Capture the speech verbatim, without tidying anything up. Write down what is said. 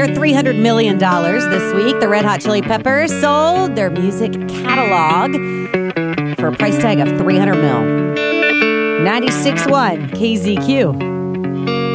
They're three hundred million dollars this week. The Red Hot Chili Peppers sold their music catalog for a price tag of three hundred mil. ninety-six point one K Z Q.